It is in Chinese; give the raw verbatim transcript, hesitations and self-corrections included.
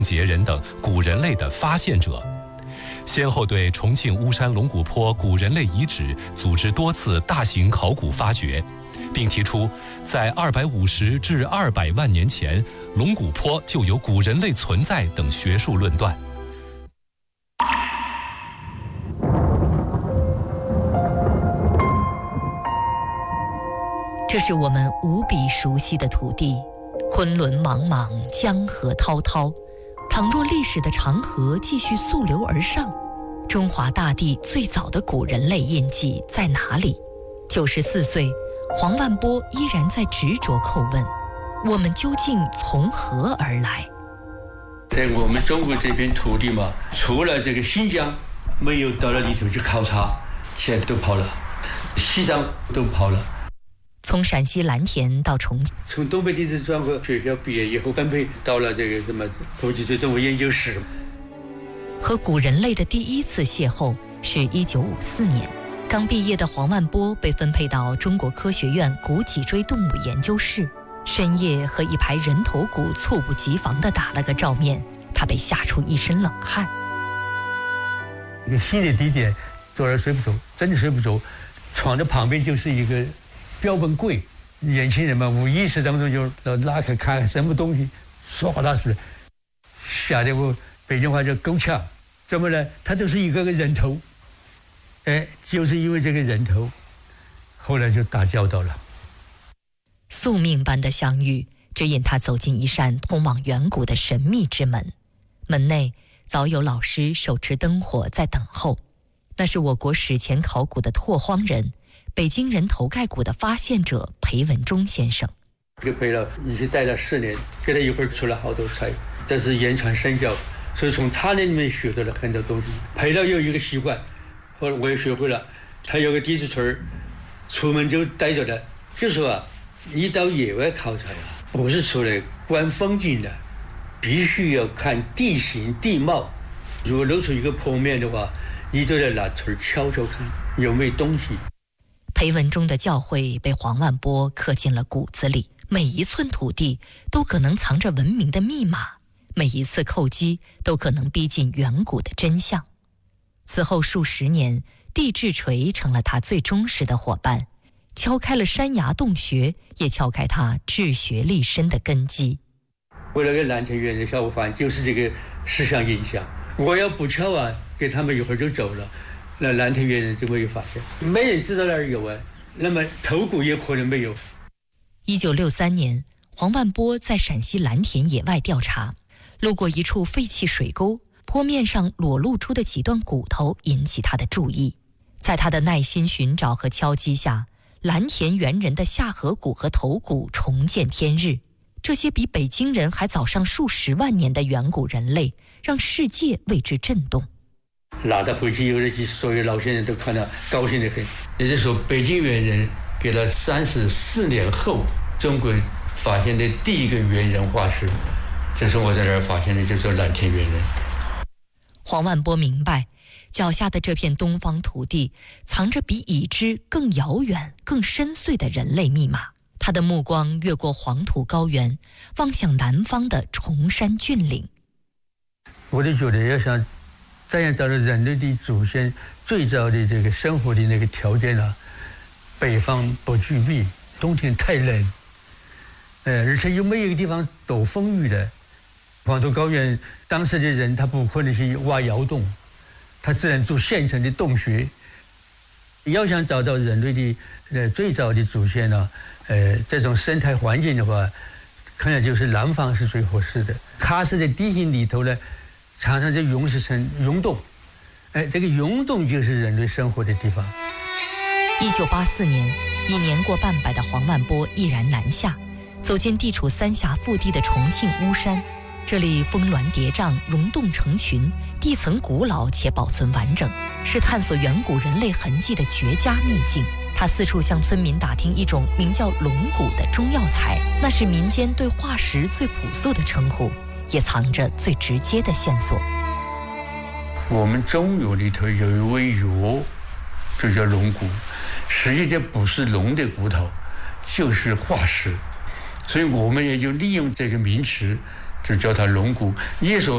杰人等古人类的发现者，先后对重庆巫山龙骨坡古人类遗址组织多次大型考古发掘，并提出在二百五十至二百万年前，龙骨坡就有古人类存在等学术论断。 这是我们无比熟悉的土地，昆仑茫茫，江河滔滔。倘若历史的长河继续溯流而上，中华大地最早的古人类印记在哪里？九十四岁，黄万波依然在执着叩问：我们究竟从何而来？ 在我们中国这片土地嘛，除了这个新疆没有到了里头去考察，其他都跑了，西藏都跑了。 从陕西蓝田到重庆， 从东北地质专科学校毕业以后，分配到了这个什么国际动物研究室。 和古人类的第一次邂逅是一九五四年，刚毕业的黄万波被分配到中国科学院古脊椎动物研究室，深夜和一排人头骨猝不及防地打了个照面，他被吓出一身冷汗。 一个新的地点，坐着睡不着，真的睡不着，床的旁边就是一个标本柜，年轻人嘛，无意识当中就拉开看什么东西，唰拉出来，吓得我北京话叫够呛。怎么呢？他都是一个个人头，哎，就是因为这个人头，后来就打交道了。 宿命般的相遇，指引他走进一扇通往远古的神秘之门。门内早有老师手持灯火在等候，那是我国史前考古的拓荒人，北京人头盖骨的发现者裴文中先生。 就陪了，一起待了四年，跟他一块儿出了好多差，但是言传身教，所以从他那里面学到了很多东西。陪了有一个习惯，后来我也学会了。他有个地质村，出门就带着的，就说啊，你到野外考察呀，不是出来观风景的，必须要看地形地貌。如果露出一个坡面的话，你都得拿锤敲敲看有没有东西。 裴文中的教诲被黄万波刻进了骨子里，每一寸土地都可能藏着文明的密码，每一次叩击都可能逼近远古的真相。此后数十年，地质锤成了他最忠实的伙伴，敲开了山崖洞穴，也敲开他治学立身的根基。 为了给蓝田园的小伙伴就是这个思想影响，我要不敲啊，给他们一会儿就走了，那蓝田园人就没有发现，没人知道那儿有啊，那么头骨也可能没有。 一九六三年，黄万波在陕西蓝田野外调查，路过一处废弃水沟，坡面上裸露出的几段骨头引起他的注意。在他的耐心寻找和敲击下，蓝田猿人的下颌骨和头骨重见天日。这些比北京人还早上数十万年的远古人类，让世界为之震动。 拿到回去以后，所有老先生都看到高兴得很。也就是说，北京猿人给了三十四年后，中国发现的第一个猿人化石，这是我在这儿发现的，就是蓝田猿人。 黄万波明白，脚下的这片东方土地藏着比已知更遥远、更深邃的人类密码。他的目光越过黄土高原，望向南方的崇山峻岭。 我就觉得要想这样找到人类的祖先最早的这个生活的那个条件啊，北方不具备，冬天太冷，呃，而且又没有一个地方躲风雨的。黄土高原当时的人他不可能去挖窑洞，他只能做现成的洞穴。要想找到人类的呃最早的祖先呢，呃，这种生态环境的话，看来就是南方是最合适的。喀斯的地形里头呢，常常就溶蚀成溶洞，哎，这个溶洞就是人类生活的地方。 一九八四年，已年过半百的黄万波毅然南下，走进地处三峡腹地的重庆巫山。这里峰峦叠嶂，溶洞成群，地层古老且保存完整，是探索远古人类痕迹的绝佳秘境。他四处向村民打听一种名叫龙骨的中药材，那是民间对化石最朴素的称呼，也藏着最直接的线索。 我们中药里头有一味药，就叫龙骨，实际上不是龙的骨头，就是化石，所以我们也就利用这个名词，就叫它龙骨。你也说